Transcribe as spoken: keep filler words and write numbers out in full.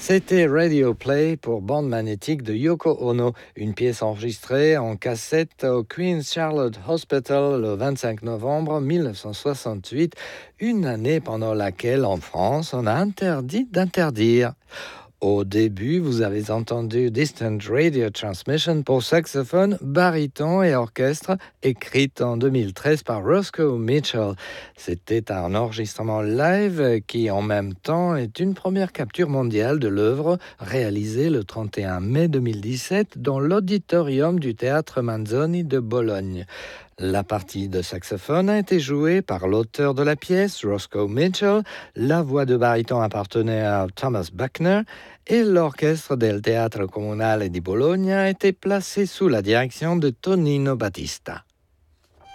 C'était Radio Play pour bande magnétique de Yoko Ono, une pièce enregistrée en cassette au Queen Charlotte Hospital le vingt-cinq novembre mille neuf cent soixante-huit, une année pendant laquelle en France on a interdit d'interdire. Au début, vous avez entendu Distant Radio Transmission pour saxophone, baryton et orchestre, écrite en deux mille treize par Roscoe Mitchell. C'était un enregistrement live qui, en même temps, est une première capture mondiale de l'œuvre réalisée le trente et un mai deux mille dix-sept dans l'auditorium du Théâtre Manzoni de Bologne. La partie de saxophone a été jouée par l'auteur de la pièce, Roscoe Mitchell. La voix de baryton appartenait à Thomas Buckner et l'orchestre del Teatro Comunale di Bologna a été placé sous la direction de Tonino Battista.